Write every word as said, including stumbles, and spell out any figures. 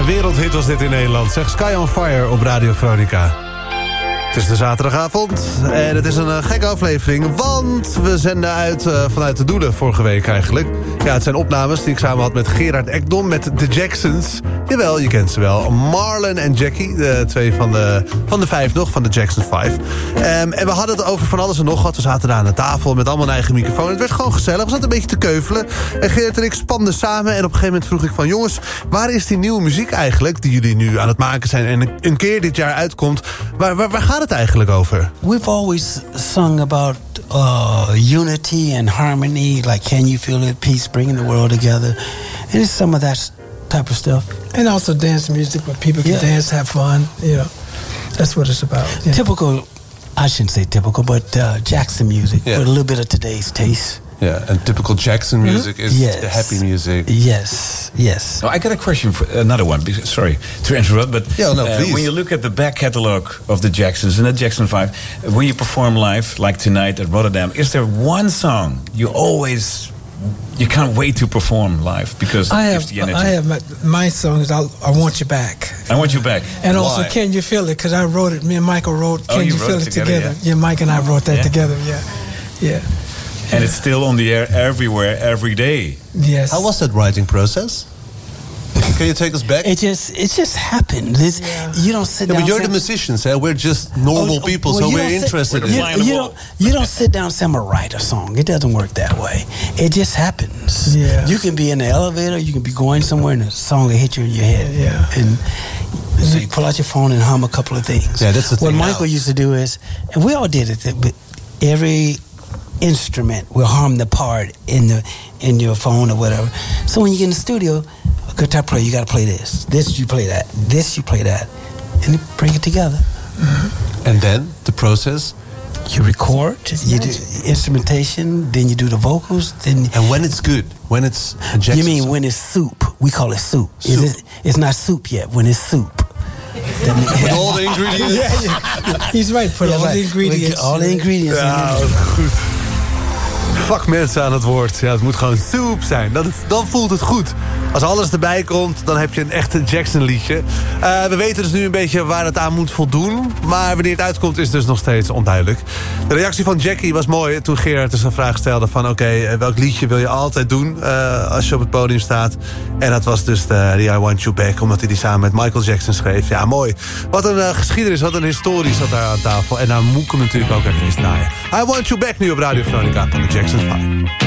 wereldhit was dit in Nederland. Zeg, Sky on Fire op Radio Veronica. Het is de zaterdagavond en het is een uh, gekke aflevering... want we zenden uit uh, vanuit de Doelen vorige week eigenlijk. Ja, het zijn opnames die ik samen had met Gerard Ekdom... met de Jacksons. Jawel, je kent ze wel. Marlon en Jackie, de twee van de, van de vijf nog, van de Jackson vijf. Um, en we hadden het over van alles en nog wat. We zaten daar aan de tafel met allemaal een eigen microfoon. Het werd gewoon gezellig, we zaten een beetje te keuvelen. En Gerard en ik spanden samen en op een gegeven moment vroeg ik van... jongens, waar is die nieuwe muziek eigenlijk die jullie nu aan het maken zijn... en een keer dit jaar uitkomt? Waar, waar, waar gaat het eigenlijk over? We've always sung about uh, unity and harmony, like Can You Feel It, peace, bringing the world together. And it's some of that type of stuff. And also dance music where people can yeah. dance, have fun, you know. That's what it's about. Yeah. Typical, I shouldn't say typical, but uh, Jackson music yeah. with a little bit of today's taste. Yeah, and typical Jackson music mm-hmm. is yes. the happy music. Yes, yes. Oh, I got a question for another one. Because, sorry to interrupt, but yeah, no, uh, when you look at the back catalog of the Jacksons and the Jackson five, when you perform live, like tonight at Rotterdam, is there one song you always you can't wait to perform live because I it have, gives the energy? I have my, my song is I'll, I Want You Back. I Want You Back. And Why? also Can You Feel It? Because I wrote it. Me and Michael wrote Can oh, you, you wrote Feel it It together? together? Yeah. yeah, Mike and I wrote that yeah. together. Yeah, yeah. And it's still on the air everywhere, every day. Yes. How was that writing process? Can you take us back? It just it just happened. This, yeah. You don't sit yeah, down. But you're say, the musicians, eh? We're just normal oh, people, well, so we're sit, interested you, in it. You don't, you don't sit down and say, I'm going to write a song. It doesn't work that way. It just happens. Yeah. You can be in the elevator, you can be going somewhere, and a song will hit you in your head. Yeah. And so you pull out your phone and hum a couple of things. Yeah, that's the what thing Michael now. used to do is, and we all did it, but every instrument will hum the part in the in your phone or whatever. So when you get in the studio, a guitar player, you got to play this. This you play that. This you play that, and you bring it together. Mm-hmm. And then the process. You record, you do instrumentation, then you do the vocals. Then and when it's good, when it's a Jackson you mean song. when it's soup? We call it soup. soup. Is it, it's not soup yet. When it's soup. With all the ingredients. yeah, yeah. He's right. Put yeah, all right. the ingredients. All the ingredients. Ja, in goed. Fuck mensen aan het woord. Ja, het moet gewoon soep zijn. Dan, dan voelt het goed. Als alles erbij komt, dan heb je een echte Jackson liedje. Uh, we weten dus nu een beetje waar het aan moet voldoen. Maar wanneer het uitkomt is dus nog steeds onduidelijk. De reactie van Jackie was mooi toen Gerard dus een vraag stelde van... oké, okay, welk liedje wil je altijd doen uh, als je op het podium staat? En dat was dus de, de I Want You Back, omdat hij die samen met Michael Jackson schreef. Ja, mooi. Wat een uh, geschiedenis, wat een historie zat daar aan tafel. En daar moet ik hem natuurlijk ook even eens draaien. I Want You Back nu op Radio Veronica van de Jackson vijf.